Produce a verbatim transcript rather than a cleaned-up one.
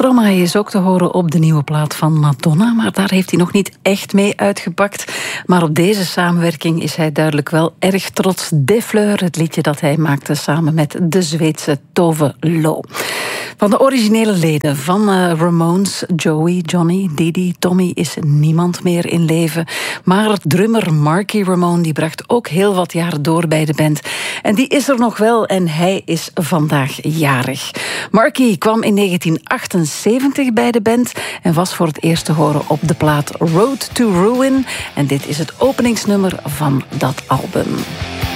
Stromae is ook te horen op de nieuwe plaat van Madonna, maar daar heeft hij nog niet echt mee uitgepakt. Maar op deze samenwerking is hij duidelijk wel erg trots. Des Fleurs, het liedje dat hij maakte samen met de Zweedse Tove Lo. Van de originele leden van uh, Ramones, Joey, Johnny, Didi, Tommy, is niemand meer in leven. Maar drummer Marky Ramone die bracht ook heel wat jaar door bij de band. En die is er nog wel en hij is vandaag jarig. Marky kwam in negentien achtenzeventig bij de band en was voor het eerst te horen op de plaat Road to Ruin. En dit is het openingsnummer van dat album.